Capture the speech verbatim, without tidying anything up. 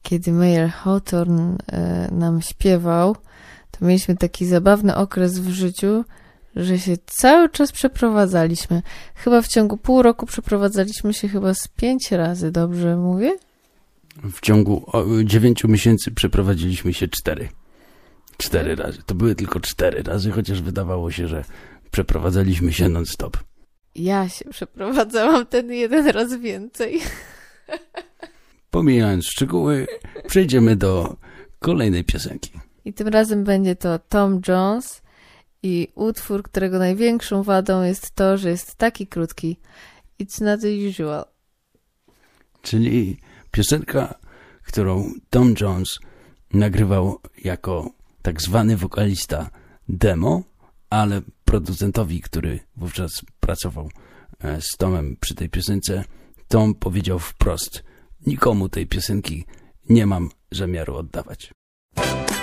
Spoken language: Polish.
kiedy Mayer Hawthorne e, nam śpiewał, to mieliśmy taki zabawny okres w życiu, że się cały czas przeprowadzaliśmy. Chyba w ciągu pół roku przeprowadzaliśmy się chyba z pięć razy, dobrze mówię? W ciągu dziewięciu miesięcy przeprowadziliśmy się cztery. Cztery razy. To były tylko cztery razy, chociaż wydawało się, że przeprowadzaliśmy się non-stop. Ja się przeprowadzałam ten jeden raz więcej. Pomijając szczegóły, przejdziemy do kolejnej piosenki. I tym razem będzie to Tom Jones i utwór, którego największą wadą jest to, że jest taki krótki. It's not usual. Czyli piosenka, którą Tom Jones nagrywał jako tak zwany wokalista demo, ale producentowi, który wówczas pracował z Tomem przy tej piosence, Tom powiedział wprost: nikomu tej piosenki nie mam zamiaru oddawać.